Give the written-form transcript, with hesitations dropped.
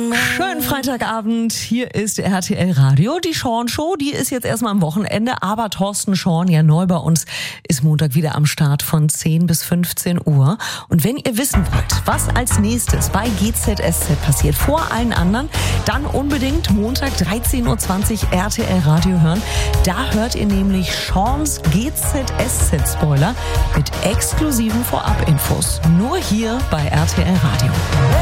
Schönen Freitagabend, hier ist RTL Radio, die Sean Show, die ist jetzt erstmal am Wochenende, aber Thorsten Sean, ja neu bei uns, ist Montag wieder am Start von 10 bis 15 Uhr. Und wenn ihr wissen wollt, was als nächstes bei GZSZ passiert, vor allen anderen, dann unbedingt Montag 13.20 Uhr RTL Radio hören. Da hört ihr nämlich Seans GZSZ-Spoiler mit exklusiven Vorab-Infos. Nur hier bei RTL Radio.